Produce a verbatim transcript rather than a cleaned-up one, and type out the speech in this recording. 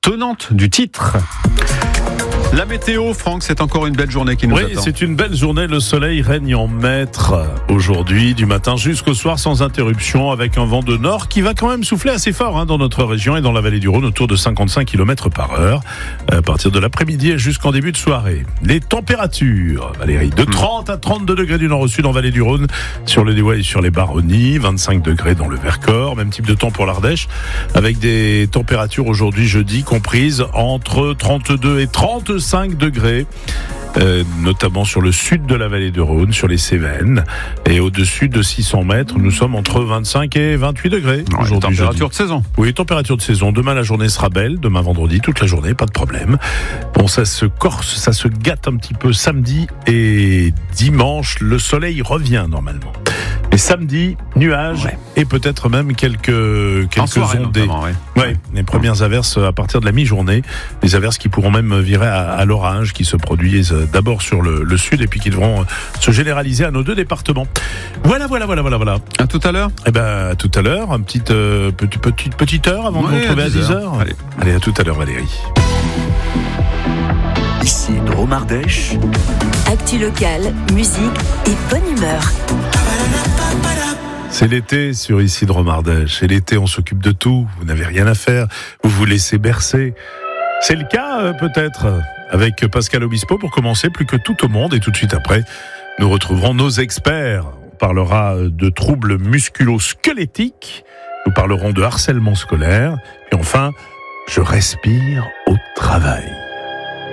tenante du titre. La météo, Franck, c'est encore une belle journée qui nous oui, attend. Oui, c'est une belle journée. Le soleil règne en maître aujourd'hui, du matin jusqu'au soir, sans interruption, avec un vent de nord qui va quand même souffler assez fort hein, dans notre région et dans la vallée du Rhône, autour de cinquante-cinq kilomètres par heure, à partir de l'après-midi et jusqu'en début de soirée. Les températures, Valérie, de trente à trente-deux degrés du nord au sud en vallée du Rhône, sur le Déois et sur les Baronnies, vingt-cinq degrés dans le Vercors, même type de temps pour l'Ardèche, avec des températures aujourd'hui jeudi comprises entre trente-deux et trente-cinq degrés, euh, notamment sur le sud de la vallée du Rhône, sur les Cévennes, et au-dessus de six cents mètres, nous sommes entre vingt-cinq et vingt-huit degrés. Ouais, aujourd'hui, température jeudi. de saison. Oui, température de saison. Demain, la journée sera belle. Demain, vendredi, toute la journée, pas de problème. Bon, ça se corse, ça se gâte un petit peu samedi et dimanche. Le soleil revient normalement. Et samedi, nuages ouais. et peut-être même quelques quelques soirée, ondées. Ouais. Ouais, les premières averses à partir de la mi-journée, des averses qui pourront même virer à, à l'orage, qui se produisent d'abord sur le, le sud et puis qui devront se généraliser à nos deux départements. Voilà, voilà, voilà, voilà, voilà. À tout à l'heure. Eh ben, à tout à l'heure, une petite euh, petite petite petite heure avant ouais, de nous retrouver à dix heures. Allez. Allez, à tout à l'heure, Valérie. Ici Drôme Ardèche. Actu locale, musique et bonne humeur. C'est l'été sur Ici Drôme Ardèche. Et l'été, on s'occupe de tout. Vous n'avez rien à faire. Vous vous laissez bercer. C'est le cas, euh, peut-être, avec Pascal Obispo pour commencer, plus que tout au monde. Et tout de suite après, nous retrouverons nos experts. On parlera de troubles musculo-squelettiques. Nous parlerons de harcèlement scolaire. Et enfin, je respire au travail.